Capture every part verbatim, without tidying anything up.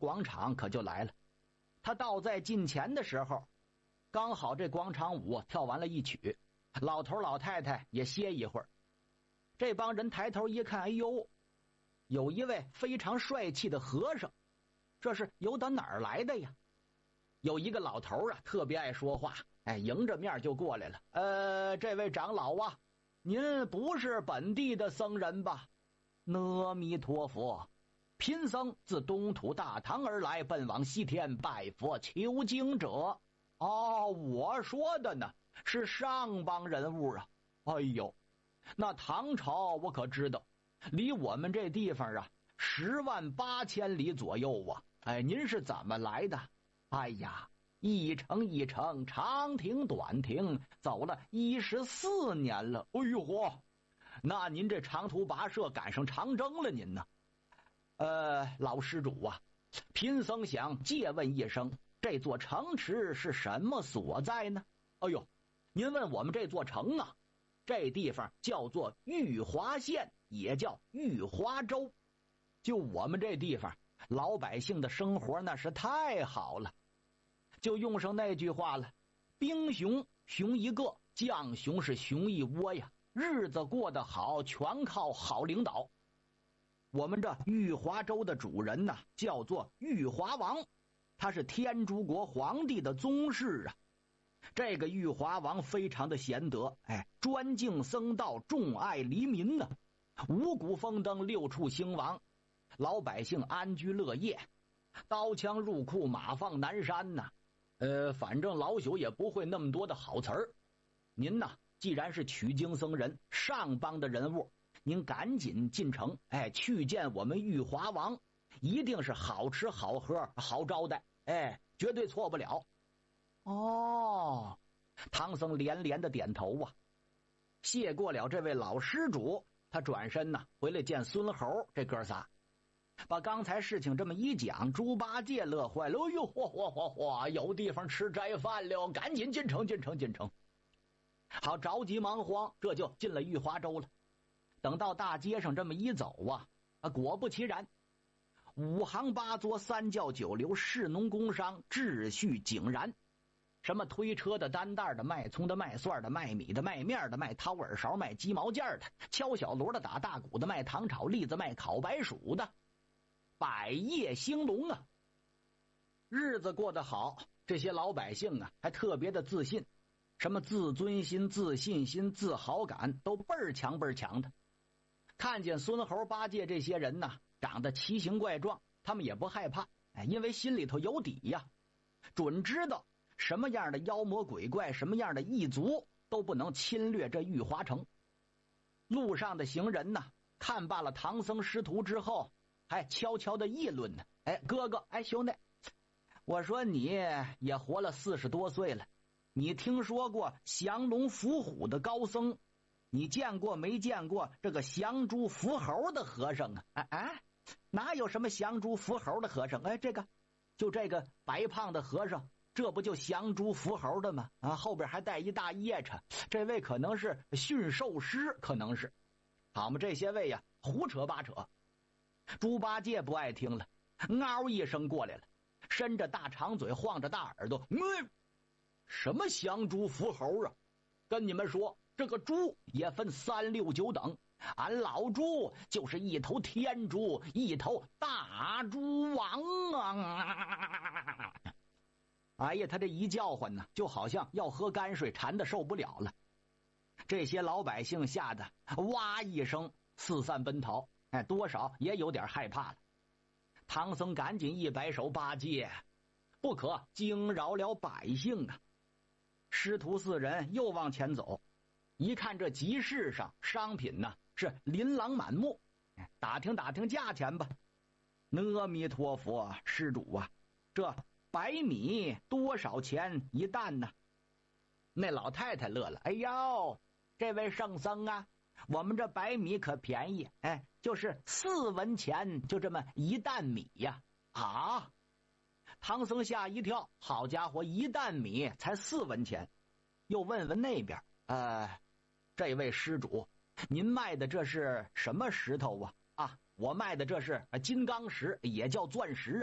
广场可就来了。他倒在近前的时候，刚好这广场舞跳完了一曲，老头老太太也歇一会儿。这帮人抬头一看，哎呦，有一位非常帅气的和尚，这是由打哪儿来的呀？有一个老头啊，特别爱说话，哎，迎着面就过来了。呃，这位长老啊，您不是本地的僧人吧？阿弥陀佛，贫僧自东土大唐而来，奔往西天拜佛求经者。哦，我说的呢是上邦人物啊。哎呦，那唐朝我可知道，离我们这地方啊十万八千里左右啊。哎，您是怎么来的？哎呀，一程一程，长亭短亭，走了一十四年了。哎呦嚯，那您这长途跋涉赶上长征了您呢？呃，老施主啊，贫僧想借问一声，这座城池是什么所在呢？哎呦，您问我们这座城啊，这地方叫做玉华县，也叫玉华州。就我们这地方，老百姓的生活那是太好了，就用上那句话了，兵熊熊一个，将熊是熊一窝呀，日子过得好全靠好领导。我们这玉华州的主人呢，叫做玉华王，他是天竺国皇帝的宗室啊。这个玉华王非常的贤德，哎，专敬僧道，重爱黎民呢，五谷丰登，六畜兴亡，老百姓安居乐业，刀枪入库，马放南山呐。呃，反正老朽也不会那么多的好词儿。您呐，既然是取经僧人，上邦的人物，您赶紧进城，哎，去见我们玉华王，一定是好吃好喝好招待，哎，绝对错不了。哦，唐僧连连的点头啊，谢过了这位老施主，他转身呐回来见孙猴这哥仨，把刚才事情这么一讲，猪八戒乐坏了。哎呦，嚯嚯嚯嚯，有地方吃斋饭了，赶紧进城进城进城。好，着急忙慌，这就进了玉华州了。等到大街上这么一走啊，啊，果不其然，五行八作，三教九流，士农工商，秩序井然。什么推车的、担担的、卖葱的、卖蒜的、卖米的、卖面的、卖掏耳勺、卖鸡毛件的、敲小锣的、打大鼓的、卖糖炒栗子、卖烤白薯的，百业兴隆啊。日子过得好，这些老百姓啊还特别的自信，什么自尊心、自信心、自豪感都倍儿强倍儿强的。看见孙猴八戒这些人呢，长得奇形怪状，他们也不害怕，哎，因为心里头有底呀，准知道什么样的妖魔鬼怪，什么样的异族都不能侵略这玉华城。路上的行人呢，看罢了唐僧师徒之后，还悄悄的议论呢。哎，哥哥，哎，兄弟，我说你也活了四十多岁了，你听说过降龙伏虎的高僧？你见过没见过这个降猪伏猴的和尚啊？哎哎，哪有什么降猪伏猴的和尚？哎，这个就这个白胖的和尚，这不就降猪伏猴的吗？啊，后边还带一大腋叉，这位可能是驯兽师，可能是。好嘛，这些位呀，胡扯八扯。猪八戒不爱听了，嗷一声过来了，伸着大长嘴，晃着大耳朵，嗯，什么降猪伏猴啊？跟你们说，这个猪也分三六九等，俺老猪就是一头天猪，一头大猪王啊！哎呀，他这一叫唤呢，就好像要喝泔水，馋得受不了了。这些老百姓吓得哇一声四散奔逃，哎，多少也有点害怕了。唐僧赶紧一摆手，八戒，不可惊扰了百姓啊！师徒四人又往前走，一看这集市上商品呢是琳琅满目，打听打听价钱吧。阿弥陀佛，施主啊，这白米多少钱一担呢？那老太太乐了，哎呦，这位圣僧啊，我们这白米可便宜，哎，就是四文钱，就这么一担米呀！啊！唐僧吓一跳，好家伙，一担米才四文钱。又问问那边，呃，这位施主，您卖的这是什么石头啊？啊，我卖的这是金刚石，也叫钻石啊。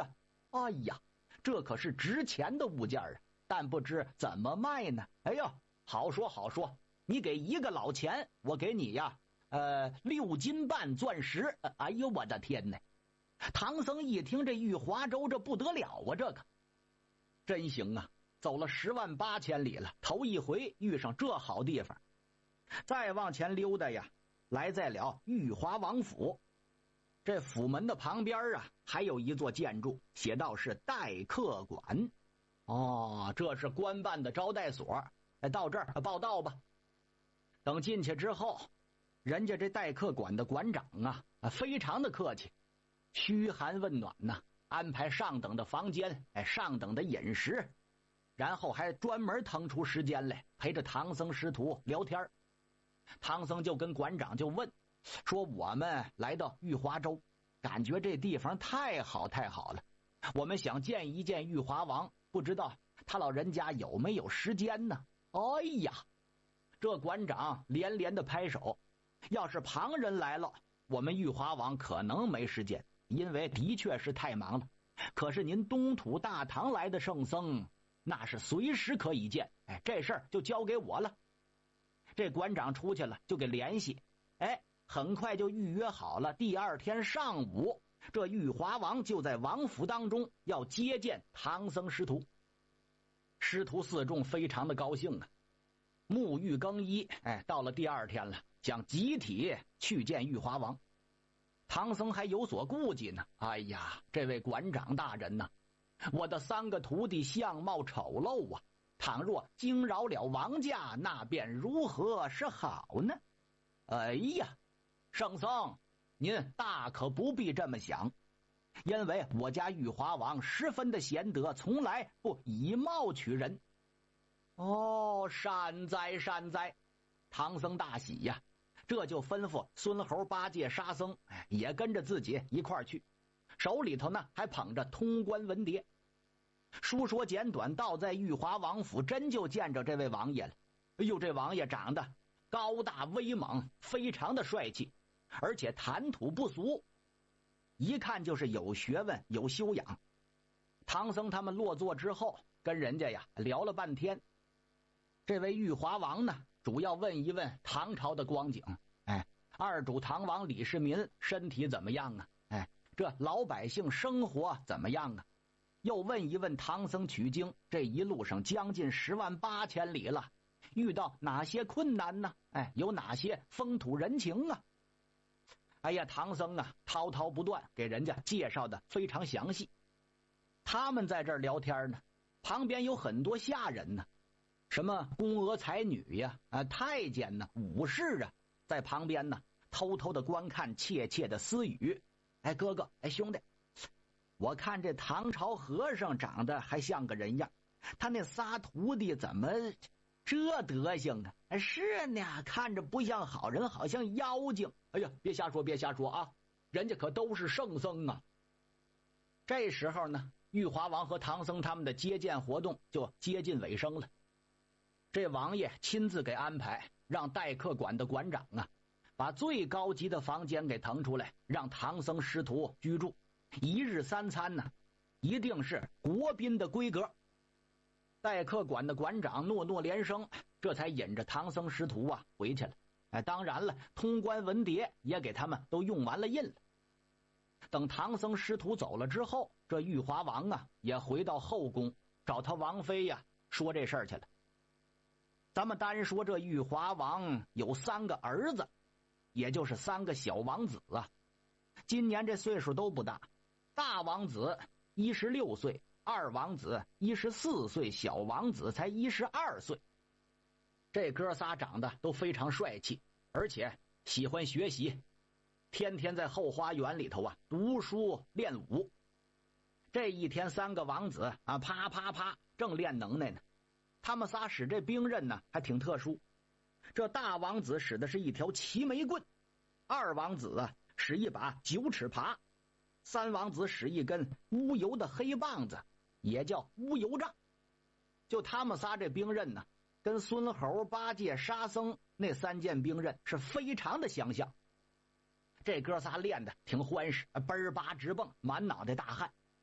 哎呀，这可是值钱的物件啊，但不知怎么卖呢？哎呦，好说好说，你给一个老钱，我给你呀，呃，六斤半钻石。哎呦，我的天哪！唐僧一听这玉华州，这不得了啊，这个真行啊！走了十万八千里了，头一回遇上这好地方。再往前溜达呀，来在了玉华王府。这府门的旁边啊，还有一座建筑，写道是待客馆。哦，这是官办的招待所。哎，到这儿报到吧。等进去之后，人家这待客馆的馆长啊，非常的客气，嘘寒问暖呐、啊，安排上等的房间，哎，上等的饮食，然后还专门腾出时间来陪着唐僧师徒聊天。唐僧就跟馆长就问说，我们来到玉华州，感觉这地方太好太好了，我们想见一见玉华王，不知道他老人家有没有时间呢？哎呀，这馆长连连的拍手，要是旁人来了，我们玉华王可能没时间，因为的确是太忙了。可是您东土大唐来的圣僧，那是随时可以见。哎，这事儿就交给我了。这馆长出去了，就给联系，哎，很快就预约好了。第二天上午，这玉华王就在王府当中要接见唐僧师徒。师徒四众非常的高兴啊，沐浴更衣，哎，到了第二天了，想集体去见玉华王。唐僧还有所顾忌呢。哎呀，这位馆长大人呐、啊，我的三个徒弟相貌丑陋啊，倘若惊扰了王家，那便如何是好呢？哎呀，圣僧，您大可不必这么想，因为我家玉华王十分的贤德，从来不以貌取人。哦，善哉善哉！唐僧大喜呀，这就吩咐孙猴、八戒、沙僧，哎，也跟着自己一块儿去，手里头呢还捧着通关文牒。书说简短，到在玉华王府，真就见着这位王爷了。哎呦，这王爷长得高大威猛，非常的帅气，而且谈吐不俗，一看就是有学问有修养。唐僧他们落座之后，跟人家呀聊了半天。这位玉华王呢，主要问一问唐朝的光景。哎，二主唐王李世民身体怎么样啊？哎，这老百姓生活怎么样啊？又问一问唐僧取经这一路上将近十万八千里了，遇到哪些困难呢？哎，有哪些风土人情啊？哎呀，唐僧啊滔滔不断，给人家介绍的非常详细。他们在这儿聊天呢，旁边有很多下人呢，什么宫娥才女呀、啊、太监呢、武士啊，在旁边呢偷偷的观看，窃窃的私语。哎，哥哥，哎，兄弟，我看这唐朝和尚长得还像个人样，他那仨徒弟怎么这德行啊？哎，是呢，看着不像好人，好像妖精。哎呀，别瞎说别瞎说啊，人家可都是圣僧啊。这时候呢，玉华王和唐僧他们的接见活动就接近尾声了。这王爷亲自给安排，让待客馆的馆长啊，把最高级的房间给腾出来，让唐僧师徒居住。一日三餐呢，一定是国宾的规格。待客馆的馆长诺诺连声，这才引着唐僧师徒啊回去了。哎，当然了，通关文牒也给他们都用完了印了。等唐僧师徒走了之后，这玉华王啊也回到后宫，找他王妃呀说这事儿去了。咱们单说这玉华王有三个儿子，也就是三个小王子啊，今年这岁数都不大。大王子一十六岁，二王子一十四岁，小王子才一十二岁。这哥仨长得都非常帅气，而且喜欢学习，天天在后花园里头啊读书练武。这一天，三个王子啊啪啪啪正练能耐呢。他们仨使这兵刃呢还挺特殊，这大王子使的是一条齐眉棍，二王子啊使一把九齿耙，三王子使一根乌油的黑棒子，也叫乌油杖。就他们仨这兵刃呢，跟孙猴、八戒、沙僧那三件兵刃是非常的相像。这哥仨练的挺欢实，奔儿吧直蹦，满脑袋大汗。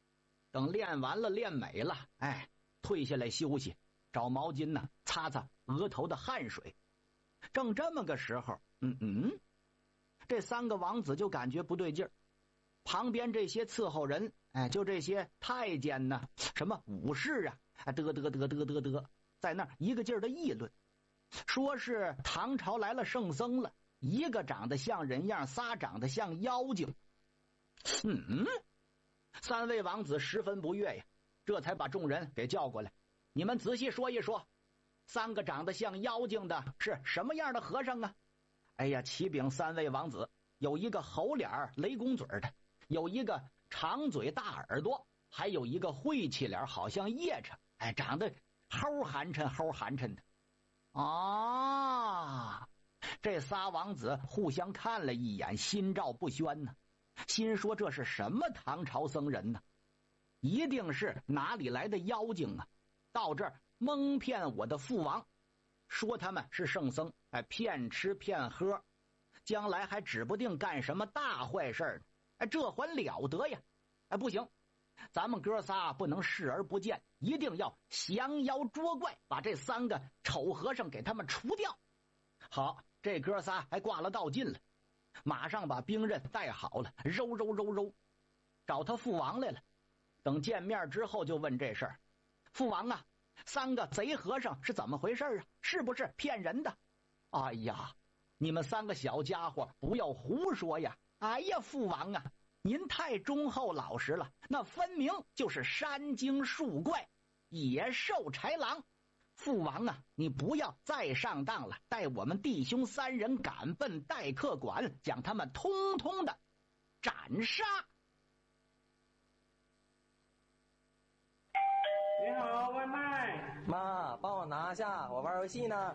等练完了练美了，哎，退下来休息，找毛巾呢擦擦额头的汗水。正这么个时候，嗯嗯，这三个王子就感觉不对劲儿。旁边这些伺候人，哎，就这些太监呢，什么武士啊，啊，嘚嘚嘚嘚嘚嘚，在那儿一个劲儿的议论，说是唐朝来了圣僧了，一个长得像人样，仨长得像妖精。嗯，三位王子十分不悦呀，这才把众人给叫过来，你们仔细说一说，三个长得像妖精的是什么样的和尚啊？哎呀，启禀三位王子，有一个猴脸雷公嘴的，有一个长嘴大耳朵，还有一个晦气脸好像夜叉，哎，长得齁寒碜齁寒碜的。啊，这仨王子互相看了一眼，心照不宣呢，心说这是什么唐朝僧人呢？一定是哪里来的妖精啊，到这儿蒙骗我的父王，说他们是圣僧，哎，骗吃骗喝，将来还指不定干什么大坏事，哎，这还了得呀！哎，不行，咱们哥仨不能视而不见，一定要降妖捉怪，把这三个丑和尚给他们除掉。好，这哥仨还挂了道劲了，马上把兵刃带好了，揉揉揉揉，找他父王来了。等见面之后就问这事儿，父王啊，三个贼和尚是怎么回事啊？是不是骗人的？哎呀，你们三个小家伙不要胡说呀！哎呀，父王啊，您太忠厚老实了，那分明就是山精树怪，野兽豺狼。父王啊，你不要再上当了，带我们弟兄三人赶奔待客馆，将他们通通的斩杀。 你好，外卖。 妈，帮我拿下，我玩游戏呢。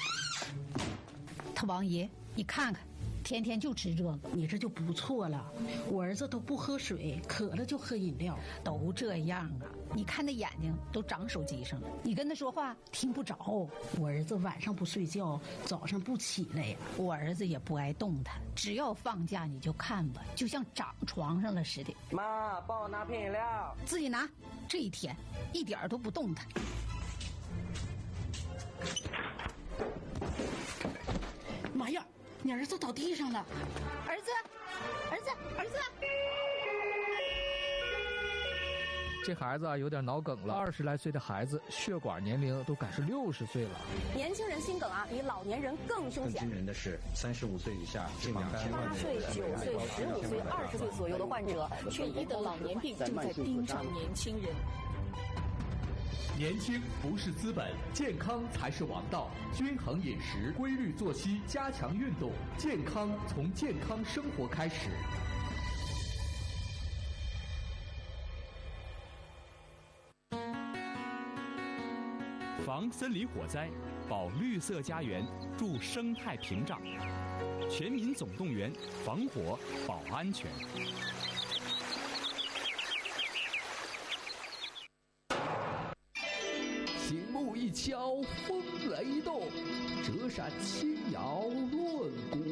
他王爷，你看看，天天就吃这个， 你这就不错了。我儿子都不喝水，渴了就喝饮料， 都这样啊！你看那眼睛都长手机上了，你跟他说话听不着。 我儿子晚上不睡觉，早上不起来呀。 我儿子也不爱动弹，只要放假你就看吧，就像长床上了似的。 妈，帮我拿瓶饮料。 自己拿。这一天一点都不动弹。 妈呀，你儿子倒地上了！ 儿子，儿子，儿子！ 这孩子啊有点脑梗了，二十来岁的孩子，血管年龄都赶是六十岁了。 年轻人心梗啊，比老年人更凶险。 更惊人的是，三十五岁以下近两千万八岁、九岁、十五岁、二十岁左右的患者， 却疑的老年病正在盯上年轻人。 年轻不是资本，健康才是王道。均衡饮食，规律作息，加强运动，健康从健康生活开始。 防森林火灾，保绿色家园，助生态屏障。全民总动员，防火保安全。 醒目一敲，风雷动，折扇轻摇论古